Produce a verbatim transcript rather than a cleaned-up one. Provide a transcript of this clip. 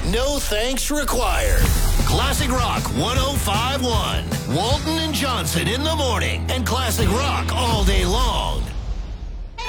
No thanks required. Classic Rock one oh five point one. Walton and Johnson in the morning and Classic Rock all day long.